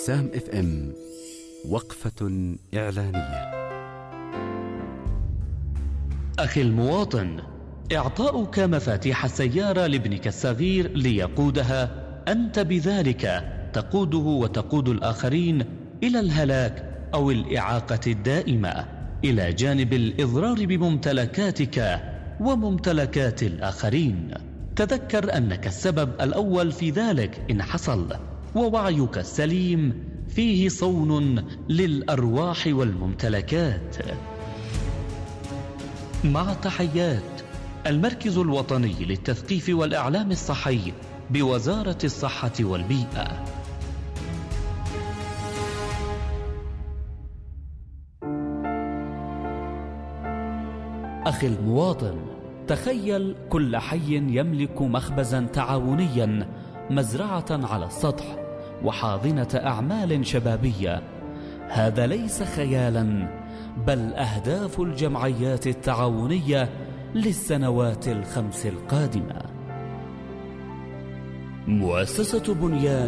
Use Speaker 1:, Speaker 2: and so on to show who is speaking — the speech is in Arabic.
Speaker 1: بسام اف ام. وقفة إعلانية.
Speaker 2: أخي المواطن، إعطاؤك مفاتيح السيارة لابنك الصغير ليقودها أنت بذلك تقوده وتقود الآخرين إلى الهلاك أو الإعاقة الدائمة، إلى جانب الإضرار بممتلكاتك وممتلكات الآخرين. تذكر أنك السبب الأول في ذلك إن حصل، ووعيك السليم فيه صون للأرواح والممتلكات. مع تحيات المركز الوطني للتثقيف والإعلام الصحي بوزارة الصحة والبيئة. أخي المواطن، تخيل كل حي يملك مخبزا تعاونيا، مزرعة على السطح، وحاضنة أعمال شبابية. هذا ليس خيالا، بل أهداف الجمعيات التعاونية للسنوات 5 القادمة. مؤسسة بنيان